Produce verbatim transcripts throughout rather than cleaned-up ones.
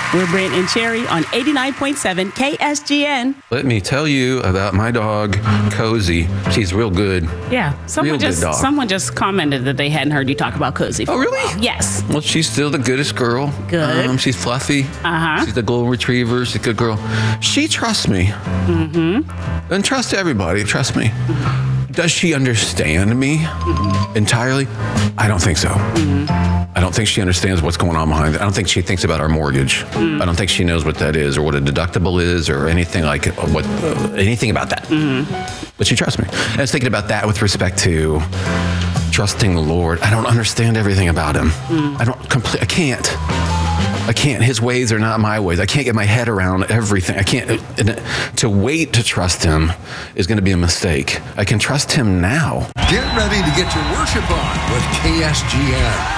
We're Brent and Cherry on eighty-nine point seven K S G N. Let me tell you about my dog, Cozy. She's real good. Yeah, someone Real good just dog. someone just commented that they hadn't heard you talk about Cozy. Oh, really? Yes. Well, she's still the goodest girl. Good. Um, she's fluffy. Uh-huh. She's a golden retriever. She's a good girl. She trusts me. Mm-hmm. And trust everybody. Trust me. Does she understand me mm-hmm. entirely? I don't think so. Mm-hmm. I don't think she understands what's going on behind it. I don't think she thinks about our mortgage. Mm-hmm. I don't think she knows what that is or what a deductible is or anything like what uh, anything about that. Mm-hmm. But she trusts me. And I was thinking about that with respect to trusting the Lord. I don't understand everything about him. Mm. I don't complete. I can't. I can't. His ways are not my ways. I can't get my head around everything. I can't. To wait to trust him is going to be a mistake. I can trust him now. Get ready to get your worship on with K S G N.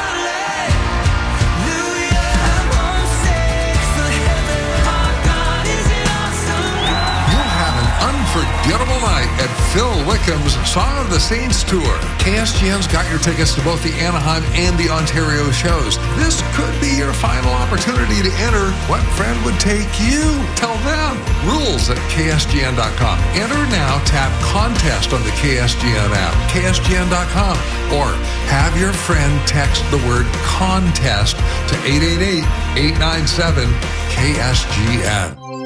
Unforgettable night at Phil Wickham's Song of the Saints Tour. K S G N's got your tickets to both the Anaheim and the Ontario shows. This could be your final opportunity to enter. What friend would take you? Tell them. Rules at K S G N dot com. Enter now. Tap contest on the K S G N app, K S G N dot com, or have your friend text the word contest to eight eight eight, eight nine seven, K S G N.